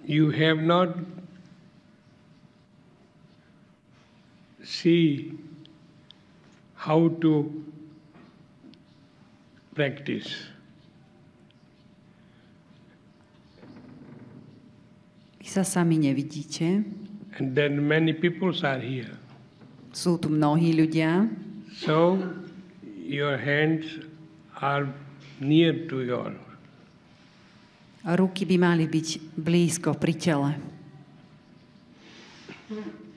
you have not see how to practice. Vy sa sami nevidíte. And then many people are here. Sú tu mnohí ľudia. So your hands are near to your. A ruky by mali byť blízko pri tele.